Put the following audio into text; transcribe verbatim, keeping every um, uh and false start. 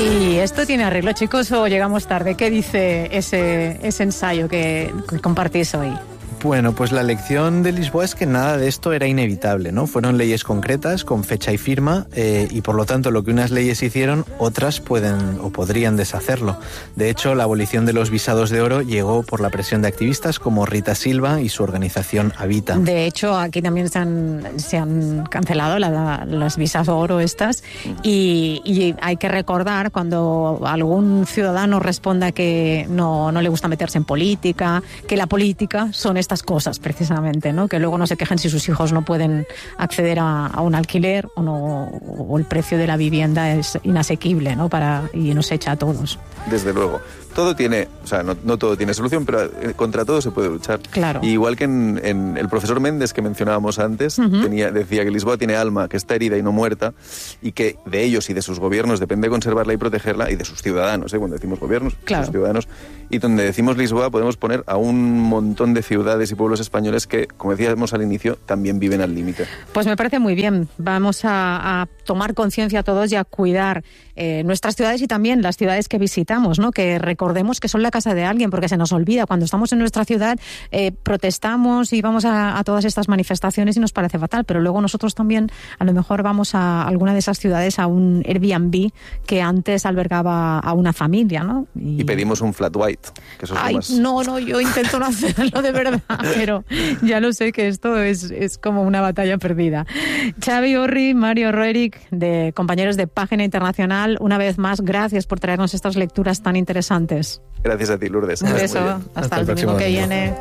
¿Y esto tiene arreglo, chicos, o llegamos tarde? ¿Qué dice ese, ese ensayo que compartís hoy? Bueno, pues la lección de Lisboa es que nada de esto era inevitable, ¿no? Fueron leyes concretas, con fecha y firma, eh, y por lo tanto lo que unas leyes hicieron, otras pueden o podrían deshacerlo. De hecho, la abolición de los visados de oro llegó por la presión de activistas como Rita Silva y su organización Habita. De hecho, aquí también se han, se han cancelado la, las visas de oro estas, y, y hay que recordar cuando algún ciudadano responda que no, no le gusta meterse en política, que la política son estas cosas precisamente, ¿no? Que luego no se quejen si sus hijos no pueden acceder a, a un alquiler o, no, o el precio de la vivienda es inasequible, ¿no? Para, y nos echa a todos. Desde luego. Todo tiene, o sea, no, no todo tiene solución, pero contra todo se puede luchar. Claro. Y igual que en, en el profesor Méndez que mencionábamos antes, uh-huh. tenía, decía que Lisboa tiene alma, que está herida y no muerta, y que de ellos y de sus gobiernos depende conservarla y protegerla, y de sus ciudadanos, ¿eh? Cuando decimos gobiernos, claro. sus ciudadanos. Y donde decimos Lisboa podemos poner a un montón de ciudades y pueblos españoles que, como decíamos al inicio, también viven al límite. Pues me parece muy bien. Vamos a, a tomar conciencia todos y a cuidar eh, nuestras ciudades y también las ciudades que visitamos, ¿no? Que recordemos que son la casa de alguien, porque se nos olvida. Cuando estamos en nuestra ciudad eh, protestamos y vamos a, a todas estas manifestaciones y nos parece fatal, pero luego nosotros también a lo mejor vamos a alguna de esas ciudades a un Airbnb que antes albergaba a una familia, ¿no? Y, y pedimos un flat white. Que eso es Ay, más... no, no, yo intento no hacerlo de verdad, pero ya lo sé que esto es, es como una batalla perdida. Xavi Orri, Mario Roerich, de compañeros de Página Internacional, una vez más, gracias por traernos estas lecturas tan interesantes. Gracias a ti, Lourdes. Un beso, hasta, hasta el domingo que domingo. viene.